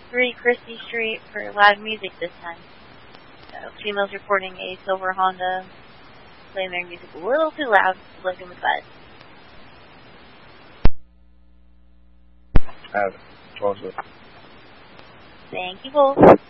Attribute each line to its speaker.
Speaker 1: 3 Christie Street for loud music this time. Females reporting a silver Honda playing their music a little too loud, looking with that.
Speaker 2: Have it. Close it.
Speaker 1: Thank you both.